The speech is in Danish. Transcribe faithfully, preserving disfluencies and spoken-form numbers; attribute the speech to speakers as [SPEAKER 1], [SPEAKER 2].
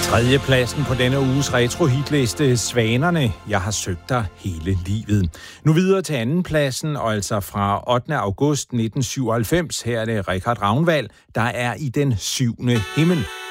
[SPEAKER 1] Tredje pladsen på denne uges retro-hitliste, Svanerne. Jeg har søgt dig hele livet. Nu videre til anden pladsen, og altså fra ottende august nitten syvoghalvfems. Her er det Richard Ravnvald, der er i den syvende himmel.